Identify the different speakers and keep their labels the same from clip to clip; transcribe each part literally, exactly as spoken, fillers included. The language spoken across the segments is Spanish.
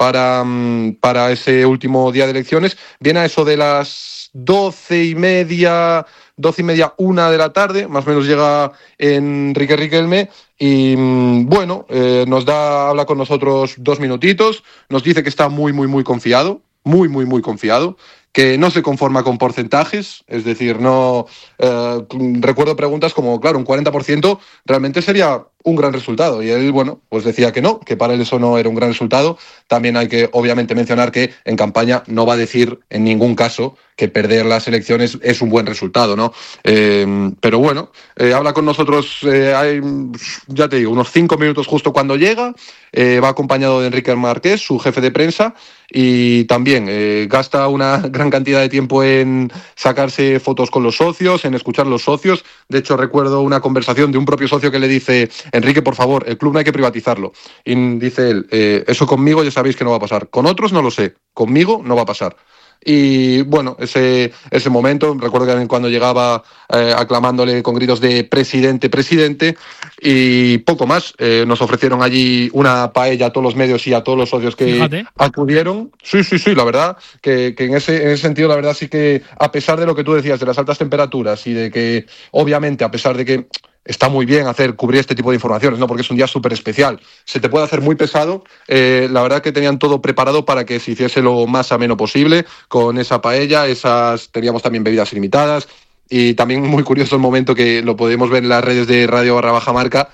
Speaker 1: para, para ese último día de elecciones. Viene a eso de las doce y media, doce y media, una de la tarde, más o menos llega Enrique Riquelme y bueno, eh, nos da, habla con nosotros dos minutitos, nos dice que está muy, muy, muy confiado, muy, muy, muy confiado, que no se conforma con porcentajes, es decir, no eh, recuerdo preguntas como, claro, un cuarenta por ciento realmente sería un gran resultado, y él, bueno, pues decía que no, que para él eso no era un gran resultado. También hay que, obviamente, mencionar que en campaña no va a decir en ningún caso que perder las elecciones es un buen resultado, ¿no? Eh, pero bueno, eh, habla con nosotros, eh, hay, ya te digo, unos cinco minutos justo cuando llega, eh, va acompañado de Enrique Marqués, su jefe de prensa, y también eh, gasta una gran cantidad de tiempo en sacarse fotos con los socios, en escuchar a los socios. De hecho, recuerdo una conversación de un propio socio que le dice: Enrique, por favor, el club no hay que privatizarlo. Y dice él, eh, eso conmigo ya sabéis que no va a pasar. Con otros no lo sé, conmigo no va a pasar. Y bueno, ese, ese momento, recuerdo que cuando llegaba eh, aclamándole con gritos de presidente, presidente, y poco más. Eh, nos ofrecieron allí una paella a todos los medios y a todos los socios que Fíjate. acudieron. Sí, sí, sí, la verdad, que, que en, ese, en ese sentido, la verdad sí que, a pesar de lo que tú decías, de las altas temperaturas y de que, obviamente, a pesar de que está muy bien hacer cubrir este tipo de informaciones, ¿no? Porque es un día súper especial. Se te puede hacer muy pesado. Eh, la verdad que tenían todo preparado para que se hiciese lo más ameno posible, con esa paella, esas teníamos también bebidas ilimitadas, y también muy curioso el momento que lo podemos ver en las redes de Radio Barra Baja Marca,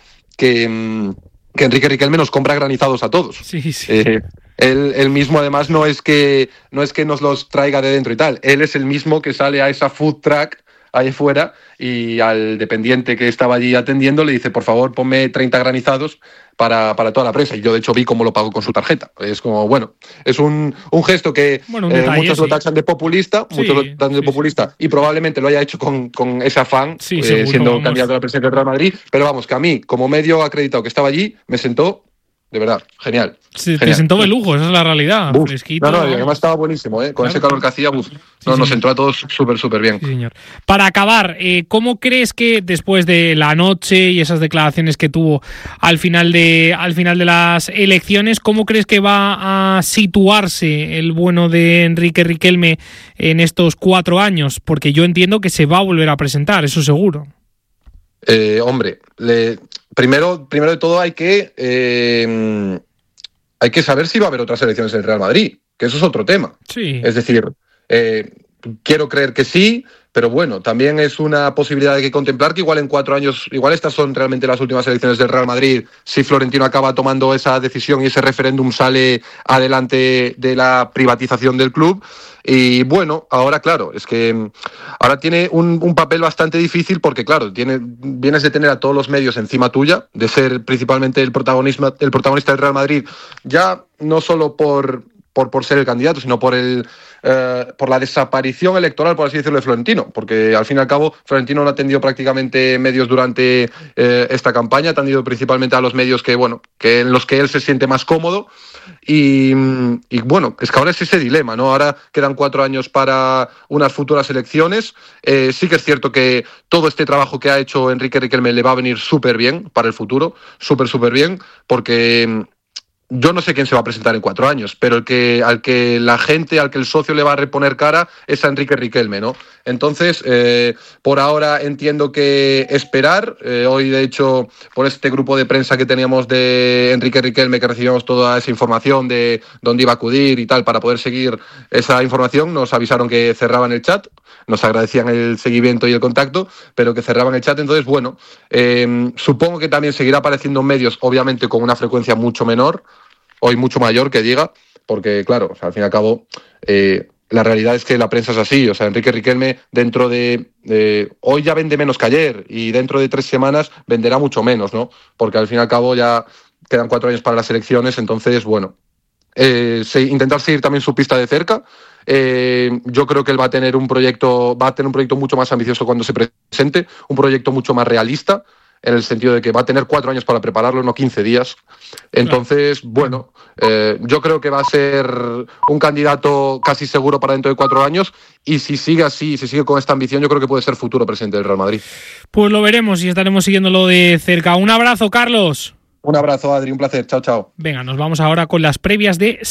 Speaker 1: que, que Enrique Riquelme nos compra granizados a todos.
Speaker 2: Sí, sí.
Speaker 1: Eh, Él, él mismo, además, no es que no es que nos los traiga de dentro y tal. Él es el mismo que sale a esa food truck ahí fuera y al dependiente que estaba allí atendiendo le dice: por favor, ponme treinta granizados para, para toda la prensa. Y yo, de hecho, vi cómo lo pagó con su tarjeta. Es como, bueno, es un, un gesto que
Speaker 2: bueno, un
Speaker 1: eh,
Speaker 2: detalle,
Speaker 1: muchos
Speaker 2: sí.
Speaker 1: lo tachan de populista,
Speaker 2: Sí,
Speaker 1: muchos lo tachan de
Speaker 2: sí,
Speaker 1: populista,
Speaker 2: sí.
Speaker 1: y probablemente lo haya hecho con, con ese afán,
Speaker 2: Sí,
Speaker 1: eh,
Speaker 2: seguro,
Speaker 1: siendo
Speaker 2: vamos.
Speaker 1: candidato a la presidencia del Real Madrid. Pero vamos, que a mí, como medio acreditado que estaba allí, me sentó, de verdad, genial.
Speaker 2: Sí,
Speaker 1: genial.
Speaker 2: te sentó de lujo, esa es la realidad.
Speaker 1: Buf.
Speaker 2: Fresquito.
Speaker 1: No, no, y
Speaker 2: vamos.
Speaker 1: además estaba buenísimo, ¿eh? Con
Speaker 2: Claro,
Speaker 1: ese calor
Speaker 2: claro.
Speaker 1: que hacía, buf.
Speaker 2: Sí,
Speaker 1: No, nos
Speaker 2: señor.
Speaker 1: entró a todos súper, súper bien.
Speaker 2: Sí, señor. Para acabar, eh, ¿cómo crees que después de la noche y esas declaraciones que tuvo al final de al final de las elecciones, cómo crees que va a situarse el bueno de Enrique Riquelme en estos cuatro años? Porque yo entiendo que se va a volver a presentar, eso seguro.
Speaker 1: Eh, hombre, le, primero, primero de todo hay que eh, hay que saber si va a haber otras elecciones en el Real Madrid, que eso es otro tema.
Speaker 2: Sí.
Speaker 1: Es decir, eh, quiero creer que sí, pero bueno, también es una posibilidad de que contemplar que igual en cuatro años, igual estas son realmente las últimas elecciones del Real Madrid, si Florentino acaba tomando esa decisión y ese referéndum sale adelante de la privatización del club. Y bueno, ahora claro, es que ahora tiene un, un papel bastante difícil porque claro, tiene, vienes de tener a todos los medios encima tuya, de ser principalmente el protagonista, el protagonista del Real Madrid, ya no solo por... Por, por ser el candidato, sino por el eh, por la desaparición electoral, por así decirlo, de Florentino, porque al fin y al cabo Florentino no ha atendido prácticamente medios durante eh, esta campaña, ha atendido principalmente a los medios que, bueno, que en los que él se siente más cómodo, y, y bueno, es que ahora es ese dilema, ¿no? Ahora quedan cuatro años para unas futuras elecciones. Eh, sí que es cierto que todo este trabajo que ha hecho Enrique Riquelme le va a venir súper bien para el futuro, súper, súper bien, porque yo no sé quién se va a presentar en cuatro años, pero el que, al que la gente, al que el socio le va a reponer cara es a Enrique Riquelme, ¿no? Entonces, eh, por ahora entiendo que esperar. Eh, hoy, de hecho, por este grupo de prensa que teníamos de Enrique Riquelme, que recibimos toda esa información de dónde iba a acudir y tal, para poder seguir esa información, nos avisaron que cerraban el chat, nos agradecían el seguimiento y el contacto, pero que cerraban el chat. Entonces, bueno, eh, supongo que también seguirá apareciendo en medios, obviamente con una frecuencia mucho menor, hoy mucho mayor, que diga, porque claro, o sea, al fin y al cabo, eh, la realidad es que la prensa es así. O sea, Enrique Riquelme dentro de, de hoy ya vende menos que ayer, y dentro de tres semanas venderá mucho menos, ¿no? Porque al fin y al cabo ya quedan cuatro años para las elecciones. Entonces, bueno, eh, se, intentar seguir también su pista de cerca. Eh, yo creo que él va a tener un proyecto, va a tener un proyecto mucho más ambicioso cuando se presente, un proyecto mucho más realista, en el sentido de que va a tener cuatro años para prepararlo, no quince días. Entonces, bueno, eh, yo creo que va a ser un candidato casi seguro para dentro de cuatro años, y si sigue así, si sigue con esta ambición, yo creo que puede ser futuro presidente del Real Madrid.
Speaker 2: Pues lo veremos y estaremos siguiéndolo de cerca. Un abrazo, Carlos.
Speaker 1: Un abrazo, Adri, un placer. Chao, chao.
Speaker 2: Venga, nos vamos ahora con las previas de